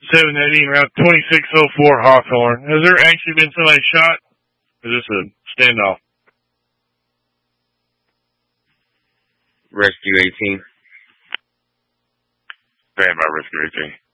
780 Route 2604 Hawthorne. Has there actually been somebody shot? Or is this a standoff? Rescue 18. Stand by Rescue 18.